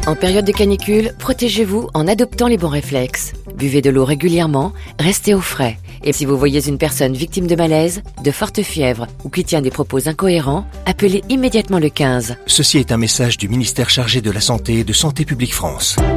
En période de canicule, protégez-vous en adoptant les bons réflexes. Buvez de l'eau régulièrement, restez au frais. Et si vous voyez une personne victime de malaise, de forte fièvre ou qui tient des propos incohérents, appelez immédiatement le 15. Ceci est un message du ministère chargé de la Santé et de Santé publique France.